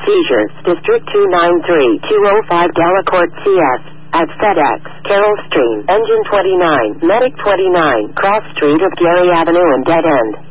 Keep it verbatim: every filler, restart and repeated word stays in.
seizures. District two nine three two oh five Delacorte C S. At FedEx, Carroll Stream, Engine twenty-nine, Medic twenty-nine, Cross Street of Gary Avenue and Dead End.